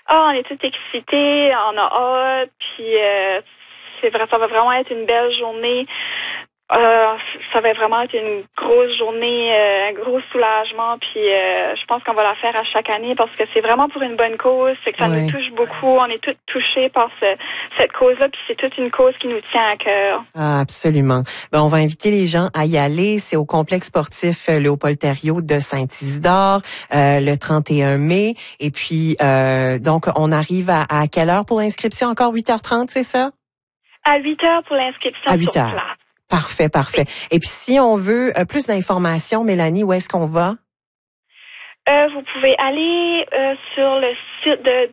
Ah, on est tous excités, on a hâte, puis ça va vraiment être une belle journée. Ça va vraiment être une grosse journée, un gros soulagement, puis je pense qu'on va la faire à chaque année parce que c'est vraiment pour une bonne cause, c'est que ça nous touche beaucoup, on est tous touchés par cette cause-là, puis c'est toute une cause qui nous tient à cœur. Ah, absolument. Ben, on va inviter les gens à y aller, c'est au complexe sportif Léopold-Thériault de Saint-Isidore, le 31 mai, et puis donc on arrive à quelle heure pour l'inscription? Encore 8h30, c'est ça? À 8h pour l'inscription. À 8h. Sur place. Parfait, parfait. Et puis, si on veut plus d'informations, Mélanie, où est-ce qu'on va? Vous pouvez aller sur le site de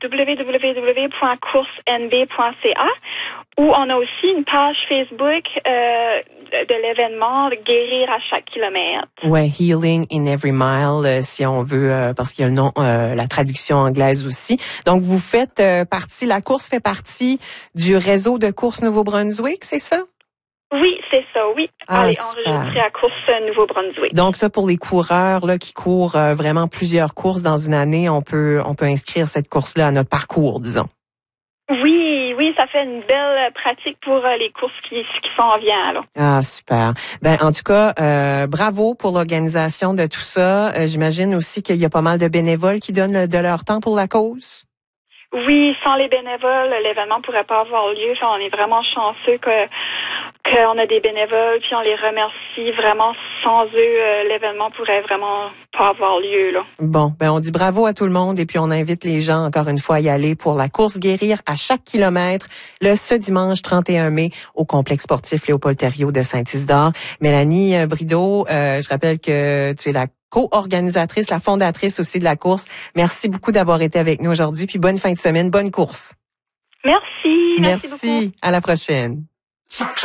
www.coursenb.ca où on a aussi une page Facebook de l'événement Guérir à chaque kilomètre. Ouais, Healing in Every Mile, si on veut, parce qu'il y a le nom, la traduction anglaise aussi. Donc, vous faites partie, la course fait partie du réseau de courses Nouveau-Brunswick, c'est ça? Oui, c'est ça, oui. Ah, allez super. enregistrer à Course Nouveau-Brunswick. Donc ça, pour les coureurs là qui courent vraiment plusieurs courses dans une année, on peut inscrire cette course-là à notre parcours, disons. Oui, ça fait une belle pratique pour les courses qui s'en viennent, là. Ah, super. Ben, en tout cas, bravo pour l'organisation de tout ça. J'imagine aussi qu'il y a pas mal de bénévoles qui donnent de leur temps pour la cause. Oui, sans les bénévoles, l'événement pourrait pas avoir lieu. Enfin, on est vraiment chanceux qu'on a des bénévoles, puis on les remercie vraiment. Sans eux, l'événement pourrait vraiment pas avoir lieu, là. Bon, ben on dit bravo à tout le monde et puis on invite les gens encore une fois à y aller pour la course Guérir à chaque kilomètre ce dimanche 31 mai au complexe sportif Léopold-Thériault de Saint-Isidore. Mélanie Brideau, je rappelle que tu es la co-organisatrice, la fondatrice aussi de la course. Merci beaucoup d'avoir été avec nous aujourd'hui, puis bonne fin de semaine, bonne course. Merci beaucoup. À la prochaine.